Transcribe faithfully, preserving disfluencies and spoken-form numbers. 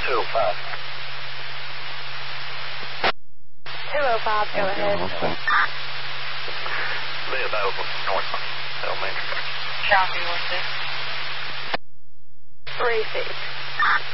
two oh five. two oh five, go ahead. Be available north Elementary. Copy, one six. Three six.